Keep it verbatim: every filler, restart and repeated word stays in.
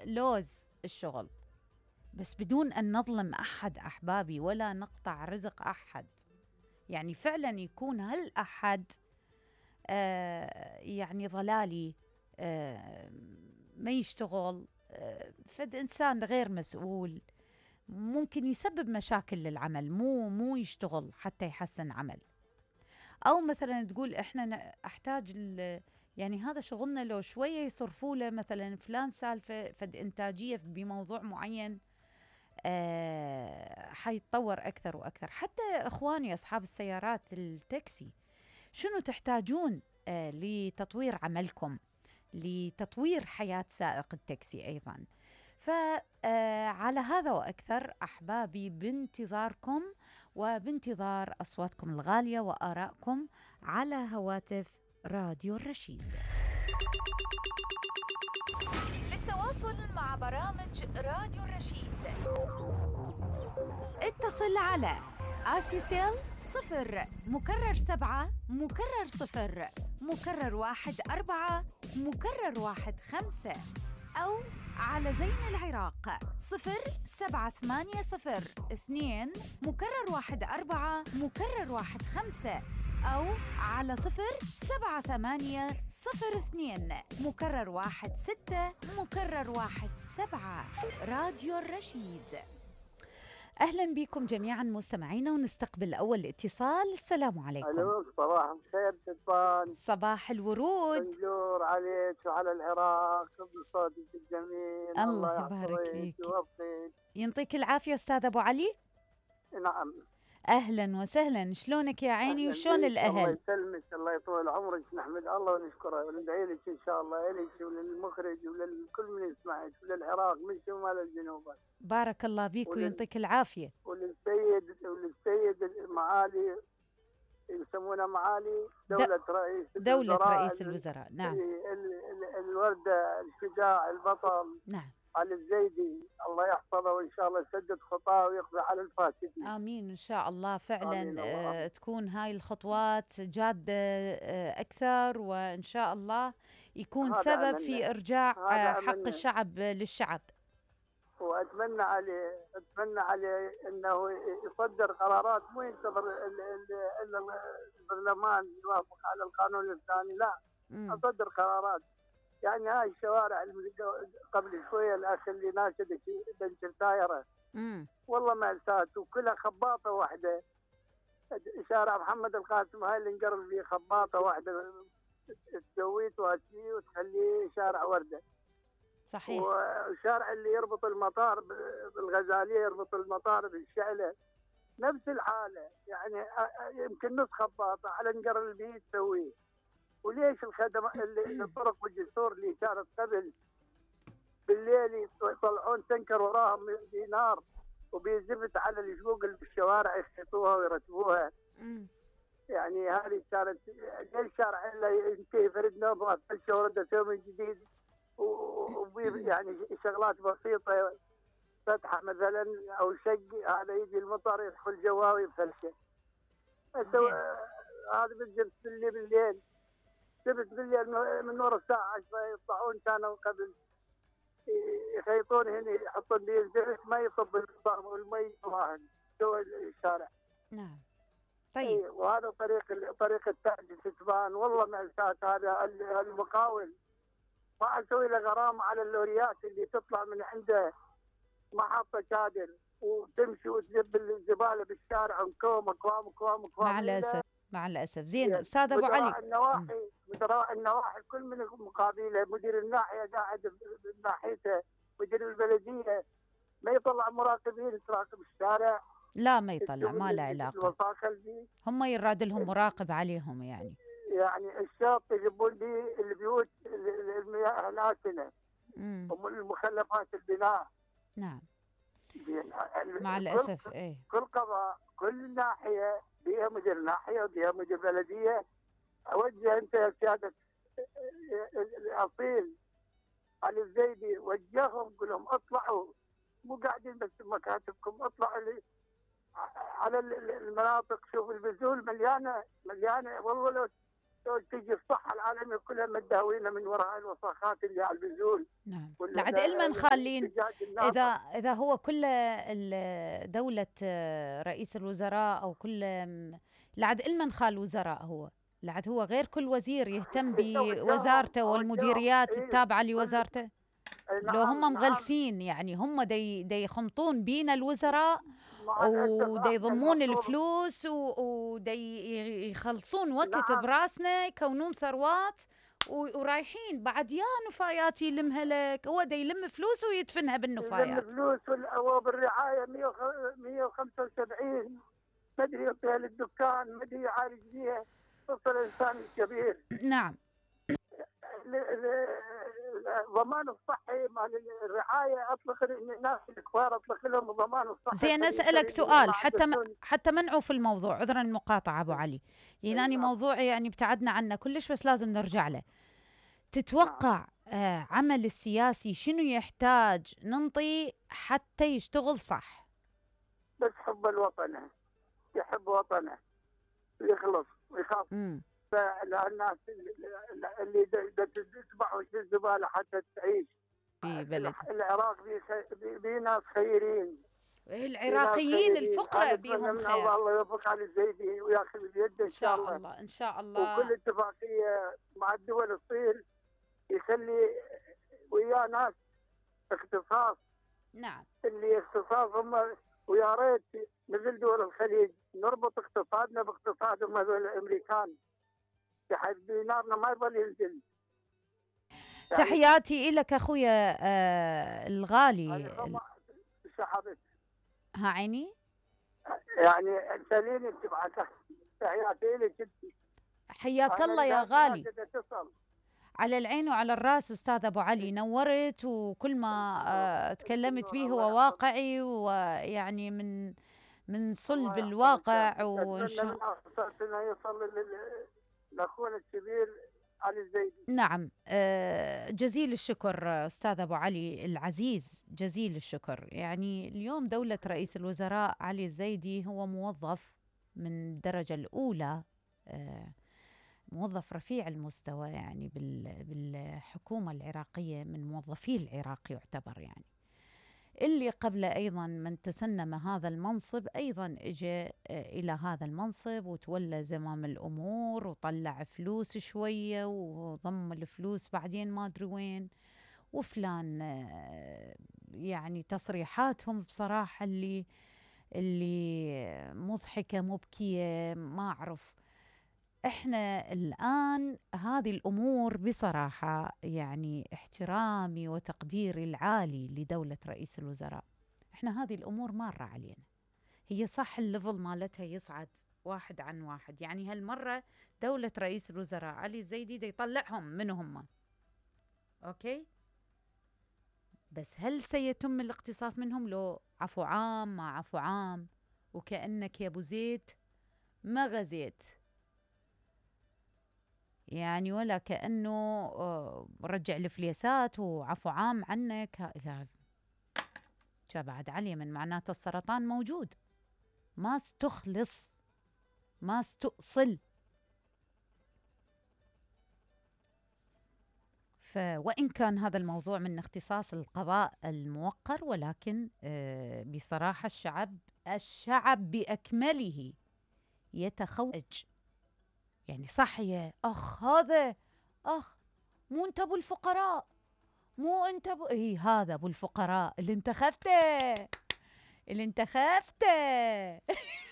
لوز الشغل، بس بدون أن نظلم أحد أحبابي ولا نقطع رزق أحد. يعني فعلا يكون هالأحد آه يعني ضلالي، آه ما يشتغل، آه فد إنسان غير مسؤول، ممكن يسبب مشاكل للعمل، مو مو يشتغل حتى يحسن عمل. أو مثلا تقول إحنا أحتاج يعني هذا شغلنا لو شوية يصرفوا له مثلا فلان سالفة فد إنتاجية بموضوع معين، آه حيتطور أكثر وأكثر. حتى إخواني أصحاب السيارات التاكسي، شنو تحتاجون آه لتطوير عملكم، لتطوير حياة سائق التاكسي أيضا. فعلى هذا وأكثر أحبابي بانتظاركم وبانتظار أصواتكم الغالية وآرائكم على هواتف راديو الرشيد. للتواصل مع برامج راديو الرشيد اتصل على آسيسيل صفر مكرر سبعة مكرر صفر مكرر واحد أربعة مكرر واحد خمسة، أو على زين العراق صفر سبعة ثمانية صفر اثنين مكرر واحد أربعة مكرر واحد خمسة، أو على صفر سبعة ثمانية صفر اثنين مكرر واحد ستة مكرر واحد سبعة. راديو الرشيد. أهلا بكم جميعا مستمعينا، ونستقبل أول اتصال. السلام عليكم. ألو، صباح الخير تطبان. صباح الورود. بنجور عليك وعلى العراق بصوتك الجميل. الله يبارك فيك ويوفقك. ينطيك العافية أستاذ أبو علي. نعم، أهلا وسهلا، شلونك يا عيني وشلون الأهل؟ الله يسلمك، الله يطول عمرك، نحمد الله ونشكره وندعي لك إن شاء الله، إليك وللمخرج ولكل من يسمعك وللعراق من شمال الجنوب. بارك الله بيك وينطيك العافية. وللسيد وللسيد معالي، يسمونه معالي دولة رئيس دولة رئيس الوزراء. نعم. الوردة الشجاع البطل. نعم. علي الزيدي، الله يحفظه وإن شاء الله يسدد خطاه ويقضي على الفاسدين. آمين إن شاء الله. فعلا آه تكون هاي الخطوات جادة آه أكثر، وإن شاء الله يكون سبب أمنى. في إرجاع آه حق أمنى. الشعب للشعب. وأتمنى عليه أتمنى عليه أنه يصدر قرارات، مو ينتظر البرلمان يوافق على القانون الثاني، لا م. أصدر قرارات. يعني هاي الشوارع قبل شوية الأخ اللي ناشدك بنشر تايرة، والله مأساة وكلها خباطة واحدة. شارع محمد القاسم هاي اللي انقرض فيه خباطة واحدة تسويه وهاتيه وتخليه شارع وردة. صحيح. والشارع اللي يربط المطار بالغزالية يربط المطار بالشعلة نفس الحالة، يعني يمكن نص خباطة على انقر البيت تسويه. وليش الخدمات اللي الطرق والجسور اللي كانت قبل بالليل يطلعون تنكر وراهم دينار وبيزفت على الشقوق اللي بالشوارع يخيطوها ويرتبوها. يعني هذه كانت ليش الشارع الا ينتهي فرد نوم الشهر تسوي من جديد، ويعني شغلات بسيطه فتحه مثلا او شق، هذا يجي المطر يدخل جواوي بفلشه. هذا بتجلس بالليل بالليل سبت بالليل من نور الساعه عشرة يطلعون، كانوا قبل يخيطون هنا يحطون بيه الزفت ما يصب المطر والمي واحد جوا الشارع. نعم. طيب. وهذا طريق طريق التاج ستبان، والله مأساة. هذا المقاول ما اسوي له غرامه على اللوريات اللي تطلع من عنده محطه كادر وتمشي وتجيب الزباله بالشارع وكوم كوام كوام كوام. مع الاسف مع الاسف. زين استاذ ابو علي، النواحي مدراء النواحي كل من مقابله، مدير الناحيه قاعد بناحيته، مدير البلديه ما يطلع مراقبين تراقب الشارع. لا ما يطلع، ما له علاقه، هم يراد لهم مراقب عليهم. يعني يعني الشاط يجيبون به البيوت المياه الآسنة والمخلفات البناء. نعم. مع الأسف. إيه. كل قضاء كل ناحية بها مدير ناحية وبها مدير بلدية. أوجه أنت يا سيادة الأصيل علي الزيدي، وجههم قل لهم اطلعوا، مو قاعدين بس بمكاتبكم، اطلعوا لي على المناطق. شوف البذول مليانة مليانة، والله لو تجي الصحة العالمية كلها متداوينة من وراء الوساخات اللي على البذول. نعم وال- لعد ال- علما خالين. الدجاج إذا الناطق. إذا هو كل ال- دولة آه، رئيس الوزراء أو كل م- لعد علما خال وزراء هو لعد هو غير كل وزير يهتم توجههم بوزارته توجههم والمديريات إيه التابعة كل لوزارته. إيه، لو هم نعم نعم. مغلسين يعني هم دي دي يخمطون بينا الوزراء مع الأسف ودي احنا يضمون المفروض. الفلوس و- ودي يخلصون وقت نعم. براسنا يكونون ثروات و- ورايحين بعد يا نفايات يلمها لك. هو دا يلم فلوس ويدفنها يلم بالنفايات. فلوس وال- بالرعاية مية وخمسة وسبعين ما ادري يعطيها للدكان، ما ادري يعالج بيها تصل الانسان الكبير. نعم ال- ال- الضمان الصحي مال الرعايه اطلق الناس الكبار اطلق لهم الضمان الصحي. زين اسالك سؤال حتى م... حتى منعوا في الموضوع. عذرا المقاطعه ابو علي لانني نعم. موضوع يعني ابتعدنا عنه كلش بس لازم نرجع له. تتوقع آه عمل السياسي شنو يحتاج ننطي حتى يشتغل صح؟ بس حب الوطن، يحب وطنه ويخلص ويخاف امم على الناس اللي تتبعوا الزباله حتى تعيش في بلد العراق. في ناس خيرين، العراقيين الفقراء بيهم خير. الله يوفق علي الزيدي وياخذ بيده ان شاء الله. الله ان شاء الله. وكل اتفاقيه مع الدول تصير يخلي ويا ناس اختصاص. نعم اللي اختصاصهم ويا ريت مثل دول الخليج نربط اقتصادنا باقتصادهم هذول الامريكان بحيث دينارنا ما يظل ينزل. يعني تحياتي لك اخويا آه الغالي. سحبت ها عيني يعني سليني تبعتها. تحياتي لك. حياك الله يا غالي. على العين وعلى الراس أستاذ أبو علي. نورت وكل ما آه تكلمت به هو واقعي ويعني من من صلب الواقع. وإن شاء الله يوصل لأخونا الكبير علي الزيدي. نعم آه جزيل الشكر أستاذ أبو علي العزيز، جزيل الشكر. يعني اليوم دولة رئيس الوزراء علي الزيدي هو موظف من الدرجة الأولى، آه موظف رفيع المستوى يعني بالحكومة العراقية، من موظفي العراق يعتبر. يعني اللي قبل أيضا من تسنم هذا المنصب أيضا اجى إلى هذا المنصب وتولى زمام الأمور وطلع فلوس شوية وضم الفلوس بعدين ما أدري وين وفلان. يعني تصريحاتهم بصراحة اللي اللي مضحكة مبكية ما أعرف. احنا الآن هذه الأمور بصراحة يعني احترامي وتقديري العالي لدولة رئيس الوزراء، احنا هذه الأمور مارة علينا. هي صح الليفل مالتها يصعد واحد عن واحد. يعني هالمرة دولة رئيس الوزراء علي الزيدي دا يطلعهم من هم أوكي، بس هل سيتم الاقتصاص منهم؟ لو عفو عام ما عفو عام وكأنك يا أبو زيد ما غزيت يعني، ولا كأنه رجع الفليسات وعفو عام عنك. جا بعد علي من معناته السرطان موجود، ما استخلص ما استؤصل. وإن كان هذا الموضوع من اختصاص القضاء الموقر، ولكن بصراحة الشعب الشعب بأكمله يتخوج. يعني صح يا أخ هذا أخ مو أنت أبو الفقراء، مو أنت أبو إيه هذا أبو الفقراء اللي انتخبته اللي انتخبته